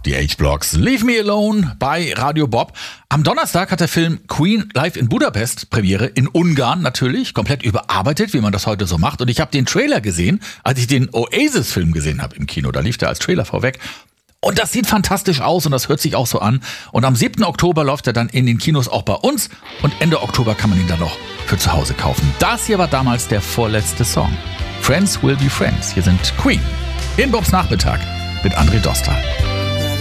Die H-Blocks. Leave Me Alone bei Radio Bob. Am Donnerstag hat der Film Queen live in Budapest Premiere, in Ungarn natürlich, komplett überarbeitet, wie man das heute so macht. Und ich habe den Trailer gesehen, als ich den Oasis-Film gesehen habe im Kino. Da lief der als Trailer vorweg. Und das sieht fantastisch aus und das hört sich auch so an. Und am 7. Oktober läuft er dann in den Kinos auch bei uns. Und Ende Oktober kann man ihn dann noch für zu Hause kaufen. Das hier war damals der vorletzte Song. Friends Will Be Friends. Hier sind Queen in Bobs Nachmittag mit André Dostal.